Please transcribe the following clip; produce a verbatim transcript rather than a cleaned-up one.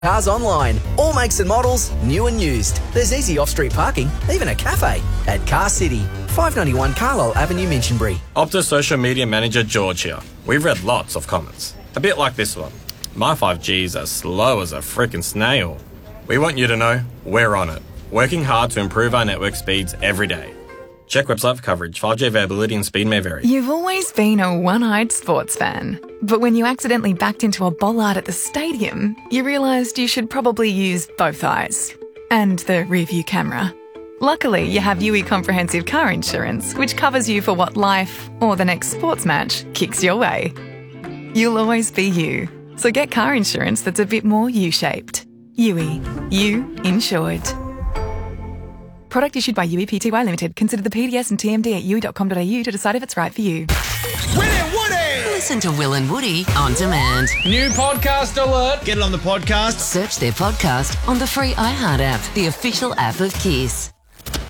Cars online, all makes and models, new and used. There's easy off-street parking, even a cafe at Car City, five ninety-one Carlisle Avenue, Minchinbury. Optus social media manager George here. We've read lots of comments, a bit like this one. My five G's are slow as a freaking snail. We want you to know we're on it, working hard to improve our network speeds every day. Check website for coverage. five G availability and speed may vary. You've always been a one-eyed sports fan. But when you accidentally backed into a bollard at the stadium, you realised you should probably use both eyes. And the rear-view camera. Luckily, you have U E Comprehensive Car Insurance, which covers you for what life, or the next sports match, kicks your way. You'll always be you. So get car insurance that's a bit more U-shaped. U E. You insured. Product issued by U E P T Y Limited. Consider the P D S and T M D at u e dot com dot a u to decide if it's right for you. Will and Woody! Listen to Will and Woody on demand. New podcast alert. Get it on the podcast. Search their podcast on the free iHeart app, the official app of Kiss.